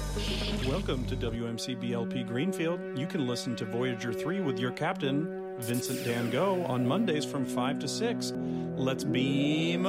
Welcome to WMCBLP Greenfield. You can listen to Voyager 3 with your captain, Vincent Dan Go, on Mondays from 5 to 6. Let's beam up.